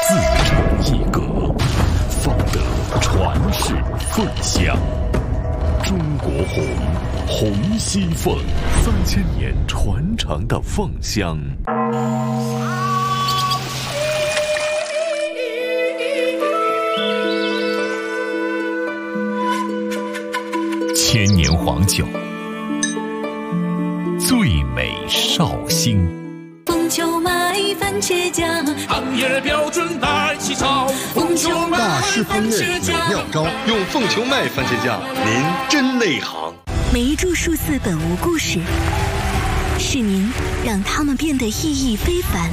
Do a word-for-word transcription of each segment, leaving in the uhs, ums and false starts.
自成一格，方得传世凤香。中国红，红熙凤，三千年传承的凤香。千年黄酒，最美绍兴。 凤秋麦番茄酱， 行业标准来起草。 凤秋麦大师烹饪有妙招，用凤秋麦番茄酱，您真内行。 每一株树寺本无故事，是您让它们变得意义非凡。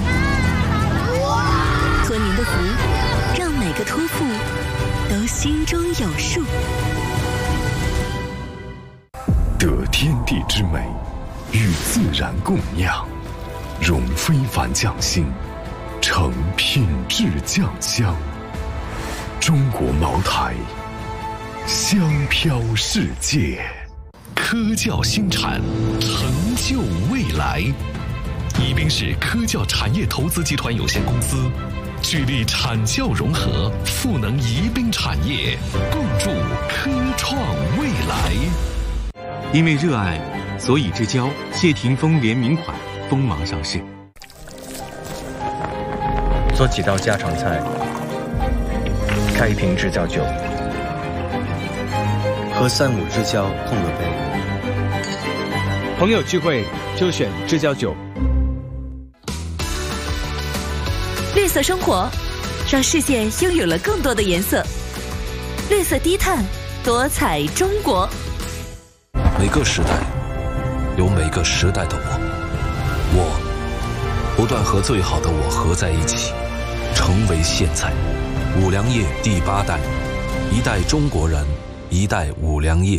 托您的福，让每个托付都心中有数。 得天地之美，与自然共酿，融非凡匠心，成品质酱香。中国茅台，香飘世界。科教新产，成就未来。宜宾市科教产业投资集团有限公司聚力产教融合，赋能宜宾产业，共筑科创未来。 因为热爱，所以之交谢霆锋联名款锋芒上市。 做几道家常菜，开一瓶知交酒，和三五知交碰个杯。朋友聚会就选知交酒。 绿色生活，让世界拥有了更多的颜色。绿色低碳，多彩中国。 每个时代有每个时代的我，我不断和最好的我合在一起，成为现在。五粮液第八代，一代中国人，一代五粮液。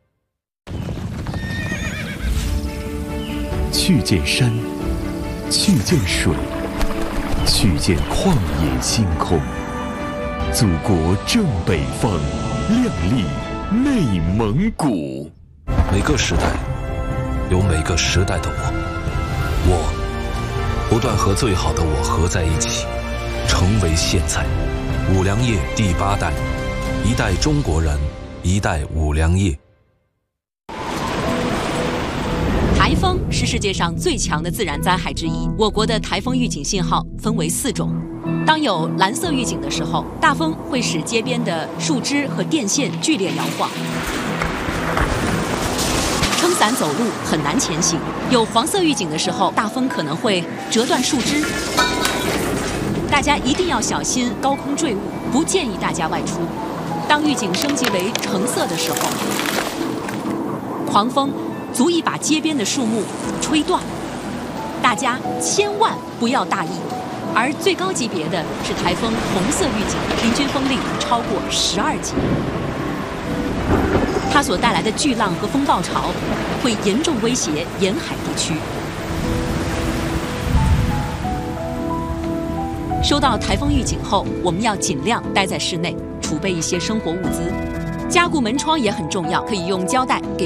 去见山，去见水，去见旷野星空。祖国正北方，亮丽内蒙古。 每个时代有每个时代的我，我不断和最好的我合在一起，成为现在。五粮液第八代，一代中国人，一代五粮液。 台风是世界上最强的自然灾害之一。我国的台风预警信号分为四种。当有蓝色预警的时候，大风会使街边的树枝和电线剧烈摇晃，撑伞走路很难前行。有黄色预警的时候，大风可能会折断树枝。大家一定要小心高空坠物，不建议大家外出。当预警升级为橙色的时候，狂风足以把街边的树木吹断，大家千万不要大意。而最高级别的是台风红色预警，平均风力超过十二级。它所带来的巨浪和风暴潮会严重威胁沿海地区。收到台风预警后，我们要尽量待在室内，储备一些生活物资。加固门窗也很重要，可以用胶带给